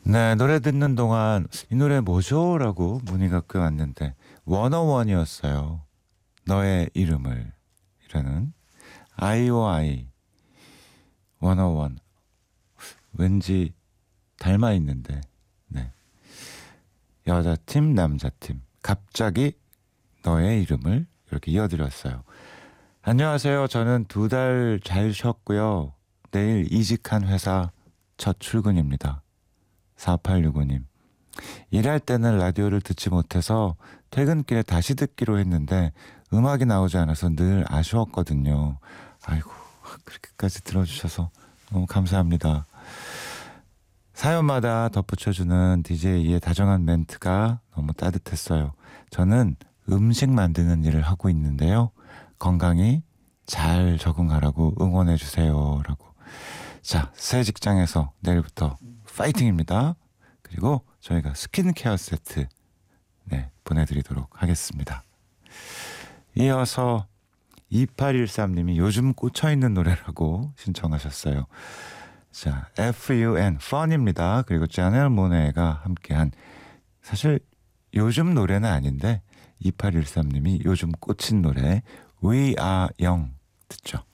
네, 노래 듣는 동안 이 노래 뭐죠? 라고 문의가 꽤 왔는데 워너원이었어요. 너의 이름을 이라는 아이오아이 워너원. 왠지 닮아 있는데 네. 여자팀 남자팀 갑자기 너의 이름을 이렇게 이어드렸어요. 안녕하세요. 저는 2달 잘 쉬었고요. 내일 이직한 회사 첫 출근입니다. 4865님. 일할 때는 라디오를 듣지 못해서 퇴근길에 다시 듣기로 했는데 음악이 나오지 않아서 늘 아쉬웠거든요. 아이고, 그렇게까지 들어주셔서 너무 감사합니다. 사연마다 덧붙여주는 DJ의 다정한 멘트가 너무 따뜻했어요. 저는 음식 만드는 일을 하고 있는데요. 건강히 잘 적응하라고 응원해주세요. 라고. 자, 새 직장에서 내일부터 파이팅입니다. 그리고 저희가 스킨케어 세트 보내드리도록 하겠습니다. 이어서 2813님이 요즘 꽂혀있는 노래라고 신청하셨어요. 자, FUN, Fun입니다. 그리고 자넬 모네가 함께한, 사실 요즘 노래는 아닌데 2813님이 요즘 꽂힌 노래 We Are Young 듣죠.